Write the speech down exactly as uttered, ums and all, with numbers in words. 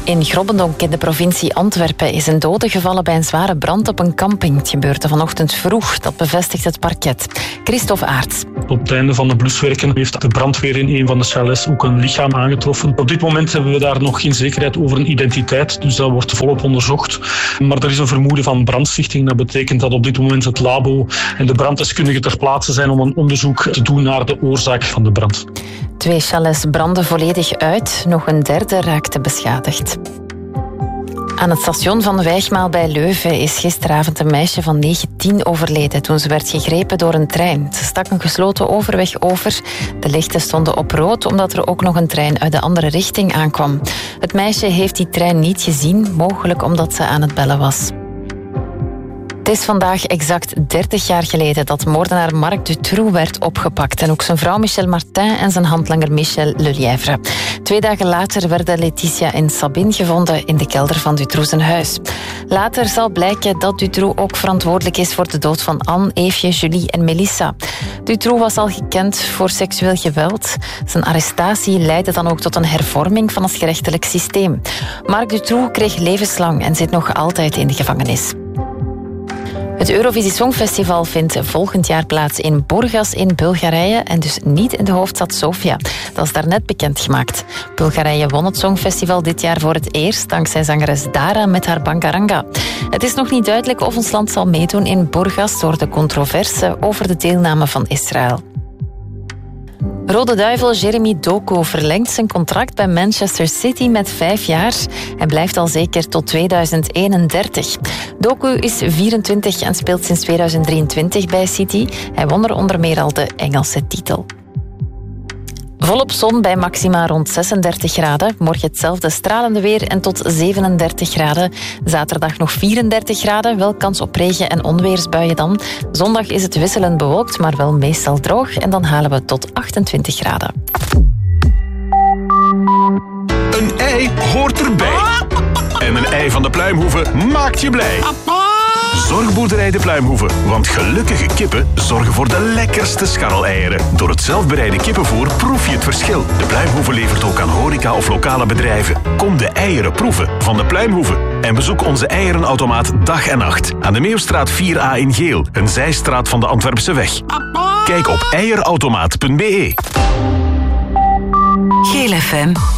In Grobbendonk in de provincie Antwerpen is een dode gevallen bij een zware brand op een camping. Het gebeurde vanochtend vroeg, dat bevestigt het parket. Christophe Aerts. Op het einde van de bluswerken heeft de brandweer in een van de chalets ook een lichaam aangetroffen. Op dit moment hebben we daar nog geen zekerheid over een identiteit, dus dat wordt volop onderzocht. Maar er is een vermoeden van brandstichting. Dat betekent dat op dit moment het labo en de branddeskundigen ter plaatse zijn om een onderzoek te doen naar de oorzaak van de brand. Twee chalets brandden volledig uit, nog een derde raakte beschadigd. Aan het station van Wijgmaal bij Leuven is gisteravond een meisje van negentien overleden toen ze werd gegrepen door een trein. Ze stak een gesloten overweg over. De lichten stonden op rood omdat er ook nog een trein uit de andere richting aankwam. Het meisje heeft die trein niet gezien, mogelijk omdat ze aan het bellen was. Het is vandaag exact dertig jaar geleden dat moordenaar Marc Dutroux werd opgepakt. En ook zijn vrouw Michel Martin en zijn handlanger Michel Lelièvre. Twee dagen later werden Laetitia en Sabine gevonden in de kelder van Dutroux zijn huis. Later zal blijken dat Dutroux ook verantwoordelijk is voor de dood van Anne, Eefje, Julie en Melissa. Dutroux was al gekend voor seksueel geweld. Zijn arrestatie leidde dan ook tot een hervorming van het gerechtelijk systeem. Marc Dutroux kreeg levenslang en zit nog altijd in de gevangenis. Het Eurovisie Songfestival vindt volgend jaar plaats in Burgas in Bulgarije en dus niet in de hoofdstad Sofia. Dat is daarnet bekendgemaakt. Bulgarije won het Songfestival dit jaar voor het eerst dankzij zangeres Dara met haar Bangaranga. Het is nog niet duidelijk of ons land zal meedoen in Burgas door de controverse over de deelname van Israël. Rode Duivel Jeremy Doku verlengt zijn contract bij Manchester City met vijf jaar en blijft al zeker tot tweeduizend eenendertig. Doku is vierentwintig en speelt sinds tweeduizend drieëntwintig bij City. Hij won er onder meer al de Engelse titel. Volop zon bij maxima rond zesendertig graden. Morgen hetzelfde stralende weer en tot zevenendertig graden. Zaterdag nog vierendertig graden, wel kans op regen- en onweersbuien dan. Zondag is het wisselend bewolkt, maar wel meestal droog. En dan halen we tot achtentwintig graden. Een ei hoort erbij. En een ei van de Pluimhoeve maakt je blij. Zorgboerderij de Pluimhoeve, want gelukkige kippen zorgen voor de lekkerste scharreleieren. Door het zelfbereide kippenvoer proef je het verschil. De Pluimhoeve levert ook aan horeca of lokale bedrijven. Kom de eieren proeven van de Pluimhoeve. En bezoek onze eierenautomaat dag en nacht. Aan de Meeuwstraat vier A in Geel, een zijstraat van de Antwerpse weg. Kijk op eierautomaat punt be. Geel F M.